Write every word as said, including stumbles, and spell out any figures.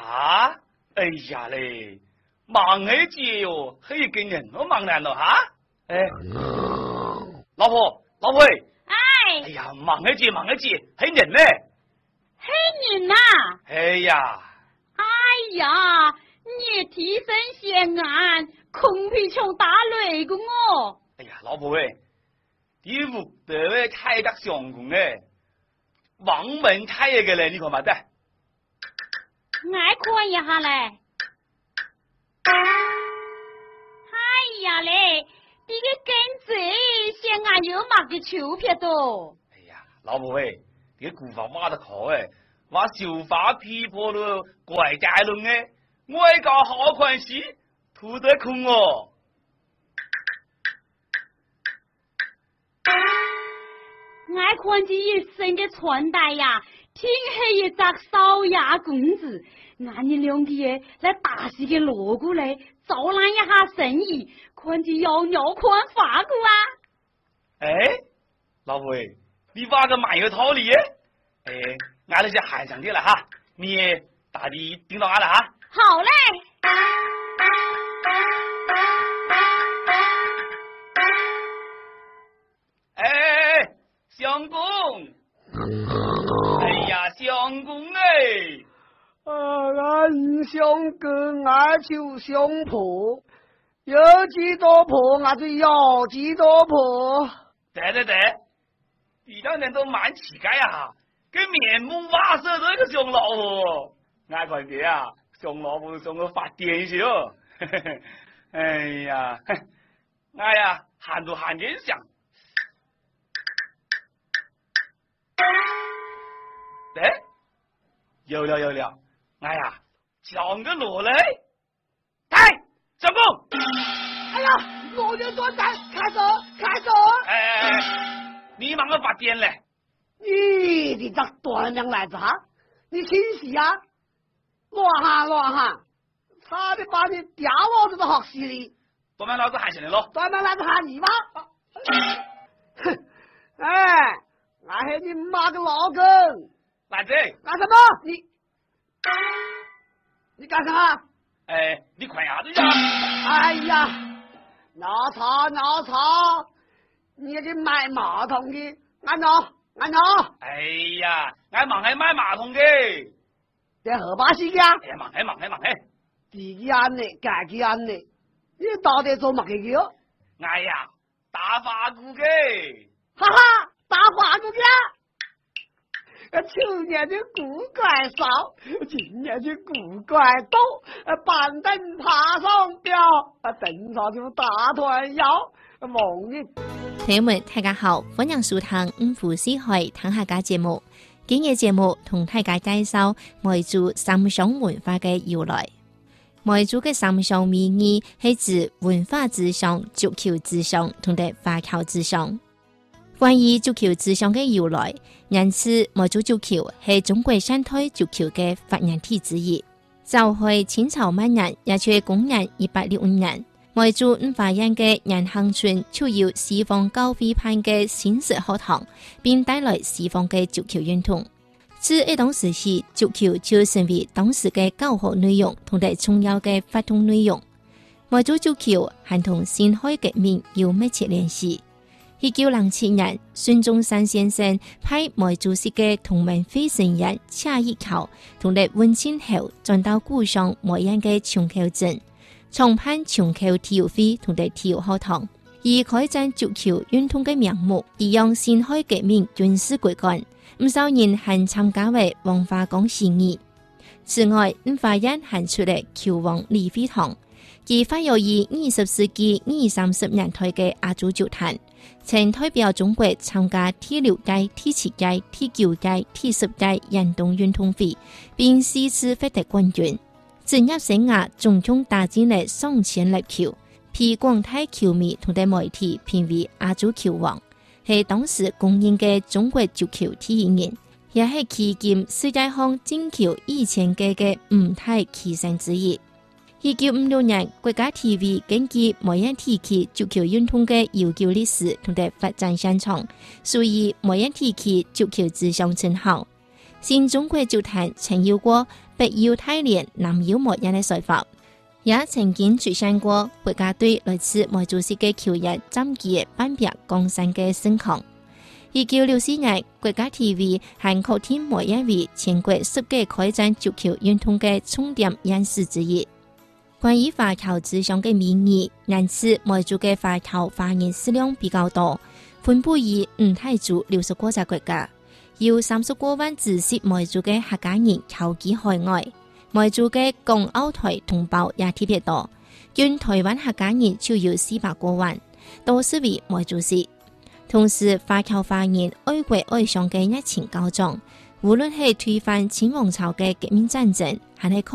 啊，哎呀嘞，忙一节哟，还一个人我忙难了哈。哎，老婆，老婆， 哎， 哎呀，忙一节，忙一节，还人呢？ 还人呐？ 哎呀， 哎呀，你提升先安，空皮穷打雷个我。 哎呀，老婆喂，你屋得位太个相公哎，王门太一个嘞，你看嘛的？ 爱看一下嘞。哎呀嘞，这个跟贼先安有嘛个球票多？ 哎呀，老婆喂，这个古法挖得好哎，挖绣花皮破了怪大龙哎，我一个好关系，图得空哦。 爱看这一身的穿戴呀，挺黑一只少爷公子，俺你两个爷来大西给罗过来，招揽一下生意，看这要要宽发过啊！ 哎，老婆哎，你挖个蛮有道理哎，哎，俺那些喊上去了哈，你大弟盯到俺了哈。 好嘞。 哎，相公，哎呀，相公哎， 啊，俺相公俺就相婆，有几多婆俺就要几多婆。 对对对，你两人都蛮乞丐呀，跟面目瓦色的一个熊老婆，俺看你啊，熊老婆熊个发癫些哦，哎呀，哎呀，喊都喊真香。哎，有了有了，哎呀，讲个罗来，来，相公， 哎呀，我就转站，开手，开手！ 哎哎哎，你忙个发癫嘞？ 你的这短命来子哈，你清洗啊！乱喊乱喊，差点把你掉我这个好戏里。 短命老子喊起来喽！ 短命来子喊你吗？哼，哎，俺喊你妈个老公！ 来这干什么？你你干啥？ 哎，你快下子呀！ 哎呀，闹吵闹吵！你这卖马桶的，俺闹俺闹！ 哎呀，俺忙还买马桶的， 这何巴西呀？ 哎呀，忙还忙还忙还！ 自己安呢，自己安呢，你到底做乜嘅叫？ 哎呀，打发股的， 哈哈，打发股嘅！去年的古怪少，今年的古怪多，板凳爬上吊，登上就大团腰，梦呢。 朋友们，大家好，歡迎收聽五湖四海聽客家節目。今日節目同大家介紹梅州三湘文化嘅由來。梅州嘅三湘名義係指文化之鄉、足球之鄉同埋華僑之鄉。關於足球之鄉嘅由來，因此梅州足球係中國省隊足球嘅發源地之一。早喺清朝末年，也就是公元一八六五年，梅州五華縣嘅仁行村就有西方教會派嘅新式學堂，並帶來西方嘅足球運動。自一當時起，足球就成為當時嘅教學內容同埋重要嘅活動內容。梅州足球還同辛亥革命有密切聯繫。一九零七年，孫中山先生派梅州市嘅同盟會成員夏一橋同埋溫清豪轉到故鄉梅縣嘅松口鎮，創辦松口體育會同埋體育學堂，以開展足球運動嘅名目，以讓辛亥革命軍事骨幹，唔少人還參加為文化講事業。此外，五華縣還出嚟球王李飛堂，佢發有以二十世紀二三十年代嘅亞洲足壇。曾代表中國參加第六屆、第七屆、第九屆、第十屆運動運動會，並四次獲得冠軍。職業生涯總共打進了上千粒球，被廣大球迷同埋媒體評為亞洲球王，係當時公認嘅中國足球第一人，也係迄今世界上進球一千個嘅五大奇神之一。一九五六年，國家體育根據梅縣地區足球運動嘅悠久歷史同埋發展現狀，所以梅縣地區足球之鄉稱號。 新中國就談曾有過北邀泰連、南邀莫人的說法，也曾經出現過國家對來自毛主席嘅求日瞻記頒別江山嘅盛況。一九六四年，國家 T V 韓國天每一位全國十屆開展足球運動嘅重點演示之一。關於華僑志向嘅民意，因此毛主嘅華僑華人數量比較多，分布於五大洲六十個國家，有三十多萬支持毛主嘅客家人僑居海外。毛主嘅港澳台同胞也特別多，僅台灣客家人就有四百多萬，都是為毛主席。同時，華僑華人愛國愛鄉嘅熱情高漲，無論係推翻清王朝嘅革命戰爭，還係